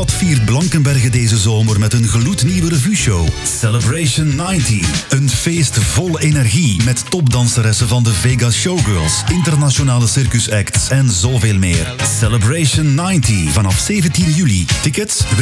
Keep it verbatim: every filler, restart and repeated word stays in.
Stad viert Blankenberge deze zomer met een gloednieuwe revueshow. Celebration negentig. Een feest vol energie met topdanseressen van de Vegas Showgirls, internationale circusacts en zoveel meer. Celebration negentig vanaf zeventien juli. Tickets